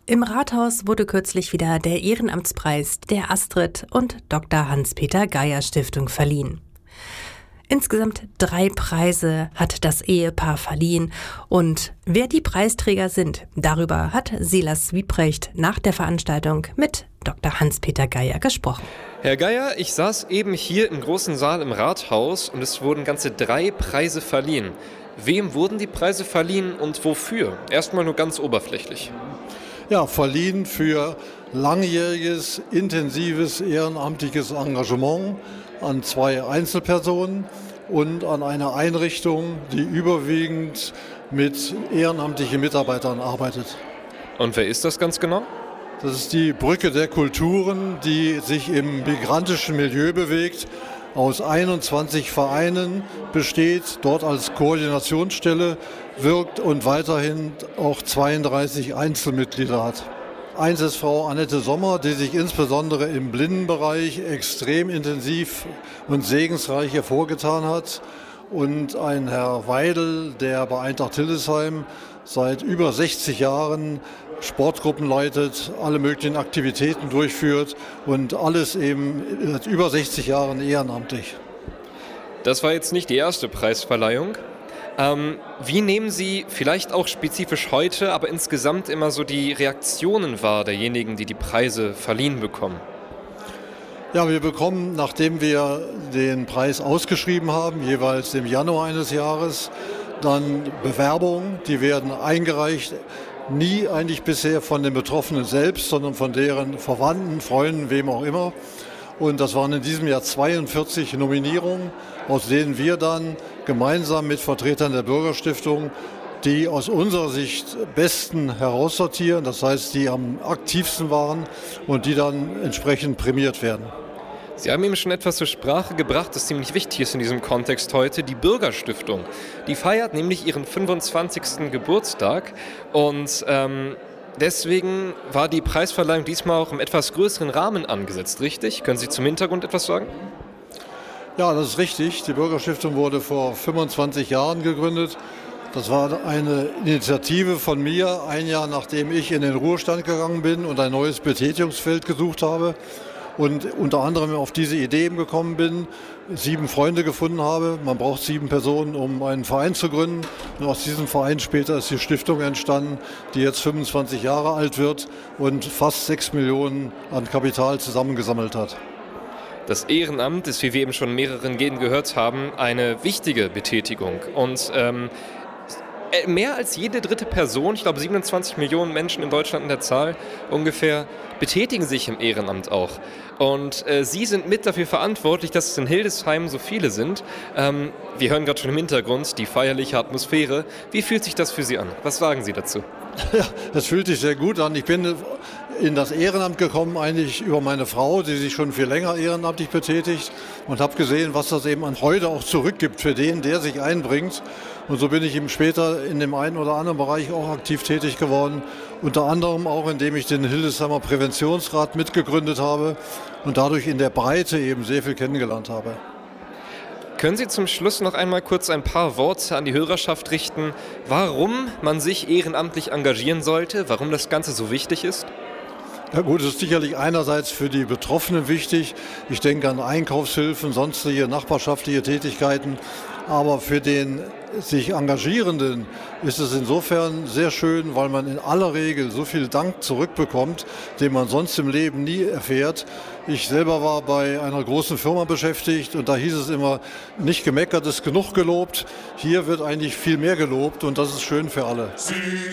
Im Rathaus wurde kürzlich wieder der Ehrenamtspreis der Astrid und Dr. Hans-Peter Geier Stiftung verliehen. Insgesamt 3 Preise hat das Ehepaar verliehen und wer die Preisträger sind, darüber hat Silas Wiebrecht nach der Veranstaltung mit Dr. Hans-Peter Geier gesprochen. Herr Geier, ich saß eben hier im großen Saal im Rathaus und es wurden ganze 3 Preise verliehen. Wem wurden die Preise verliehen und wofür? Erstmal nur ganz oberflächlich. Ja, verliehen für langjähriges, intensives ehrenamtliches Engagement an 2 Einzelpersonen und an eine Einrichtung, die überwiegend mit ehrenamtlichen Mitarbeitern arbeitet. Und wer ist das ganz genau? Das ist die Brücke der Kulturen, die sich im migrantischen Milieu bewegt, aus 21 Vereinen besteht, dort als Koordinationsstelle wirkt und weiterhin auch 32 Einzelmitglieder hat. Eins ist Frau Annette Sommer, die sich insbesondere im Blindenbereich extrem intensiv und segensreich hervorgetan hat. Und ein Herr Weidel, der bei Eintracht Hildesheim seit über 60 Jahren Sportgruppen leitet, alle möglichen Aktivitäten durchführt und alles eben seit über 60 Jahren ehrenamtlich. Das war jetzt nicht die erste Preisverleihung. Wie nehmen Sie vielleicht auch spezifisch heute, aber insgesamt immer so die Reaktionen wahr derjenigen, die die Preise verliehen bekommen? Ja, wir bekommen, nachdem wir den Preis ausgeschrieben haben, jeweils im Januar eines Jahres, dann Bewerbungen, die werden eingereicht. Nie eigentlich bisher von den Betroffenen selbst, sondern von deren Verwandten, Freunden, wem auch immer. Und das waren in diesem Jahr 42 Nominierungen, aus denen wir dann gemeinsam mit Vertretern der Bürgerstiftung die aus unserer Sicht besten heraussortieren, das heißt, die am aktivsten waren und die dann entsprechend prämiert werden. Sie haben eben schon etwas zur Sprache gebracht, das ziemlich wichtig ist in diesem Kontext heute, die Bürgerstiftung. Die feiert nämlich ihren 25. Geburtstag und deswegen war die Preisverleihung diesmal auch im etwas größeren Rahmen angesetzt, richtig? Können Sie zum Hintergrund etwas sagen? Ja, das ist richtig. Die Bürgerstiftung wurde vor 25 Jahren gegründet. Das war eine Initiative von mir, ein Jahr nachdem ich in den Ruhestand gegangen bin und ein neues Betätigungsfeld gesucht habe. Und unter anderem auf diese Idee gekommen bin, 7 Freunde gefunden habe. Man braucht 7 Personen, um einen Verein zu gründen. Und aus diesem Verein später ist die Stiftung entstanden, die jetzt 25 Jahre alt wird und fast 6 Millionen an Kapital zusammengesammelt hat. Das Ehrenamt ist, wie wir eben schon mehreren Gehen gehört haben, eine wichtige Betätigung. Und mehr als jede dritte Person, ich glaube 27 Millionen Menschen in Deutschland in der Zahl ungefähr, betätigen sich im Ehrenamt auch. Und Sie sind mit dafür verantwortlich, dass es in Hildesheim so viele sind. Wir hören gerade schon im Hintergrund die feierliche Atmosphäre. Wie fühlt sich das für Sie an? Was sagen Sie dazu? Ja, das fühlt sich sehr gut an. Ich bin in das Ehrenamt gekommen, eigentlich über meine Frau, die sich schon viel länger ehrenamtlich betätigt und habe gesehen, was das eben an Freude auch zurückgibt für den, der sich einbringt. Und so bin ich eben später in dem einen oder anderen Bereich auch aktiv tätig geworden. Unter anderem auch, indem ich den Hildesheimer Präventionsrat mitgegründet habe und dadurch in der Breite eben sehr viel kennengelernt habe. Können Sie zum Schluss noch einmal kurz ein paar Worte an die Hörerschaft richten, warum man sich ehrenamtlich engagieren sollte, warum das Ganze so wichtig ist? Ja gut, es ist sicherlich einerseits für die Betroffenen wichtig. Ich denke an Einkaufshilfen, sonstige nachbarschaftliche Tätigkeiten. Aber für den sich Engagierenden ist es insofern sehr schön, weil man in aller Regel so viel Dank zurückbekommt, den man sonst im Leben nie erfährt. Ich selber war bei einer großen Firma beschäftigt und da hieß es immer, nicht gemeckert ist genug gelobt. Hier wird eigentlich viel mehr gelobt und das ist schön für alle.